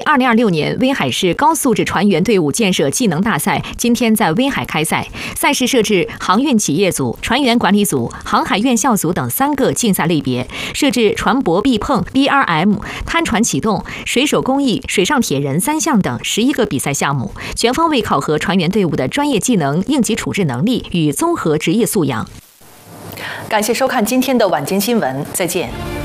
2026年威海市高素质船员队伍建设技能大赛今天在威海开赛。赛事设置航运企业组、船员管理组、航海院校组等3个竞赛类别，设置船舶壁碰、BRM、滩船启动、水手工艺、水上铁人3项等11个比赛项目，全方位考核船员队伍的专业技能、应急处置能力与综合职业素养。 感谢收看今天的晚间新闻，再见。